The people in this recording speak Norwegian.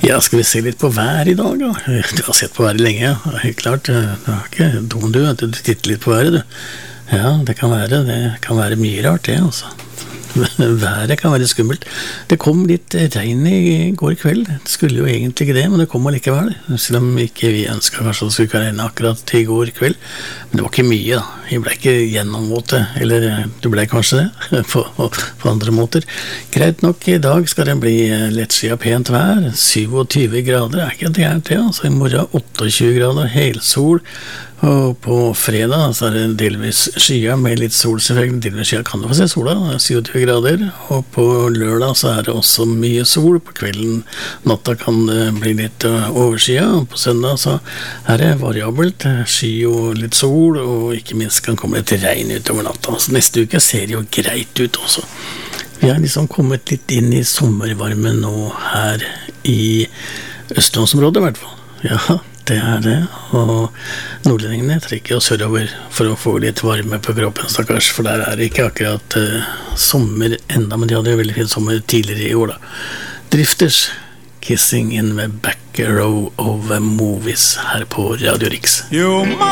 Ja, skal vi se litt på vær i dag da? Du har sett på været lenge, ja. Helt klart. Du er ikke dum du, at du titter litt på været, du. Ja, det kan være mye rart det, altså. Været kan være skummelt. Det kom litt regn i går kveld. Det skulle jo egentlig ikke det, men det kom allikevel. Selv om ikke vi ønsket kanskje at det skulle regne akkurat i går kveld. Men det var ikke mye da. Jeg ble ikke gjennomvåte, eller du ble kanskje det, på andre måter. Greit nok, i dag skal det bli lettskyet pent vær. 27 grader, er ikke det gærent det, altså. I morgen 28 grader, helsol. Og på fredag så er det delvis skyer med litt sol selvfølgelig. Delvis skyer kan du få se sola, 27 grader. Og på lørdag så er det også mye sol. På kvelden, natta kan det bli litt overskyet. Og på søndag så er det variabelt, sky og litt sol. Og ikke minst kan komme litt regn utover natta. Så neste uke ser det jo greit ut også. Vi har liksom kommet litt inn i sommervarmen nå her i Østlandsområdet i hvert fall. Ja, det er det, og nordlendingene trekker oss sørover for å få litt varme på kroppen, stakkars, for der er det ikke akkurat sommer enda, men de hadde jo veldig fin sommer tidligere i år da. Drifters, Kissing in the Back Row of Movies her på Radio Rix.